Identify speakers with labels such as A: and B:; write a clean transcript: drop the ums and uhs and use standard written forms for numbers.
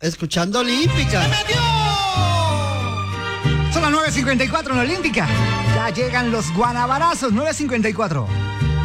A: escuchando Olímpica.
B: ¡Se metió!
C: Son las 9:54 en Olímpica. Ya llegan los guanabarazos, 9:54.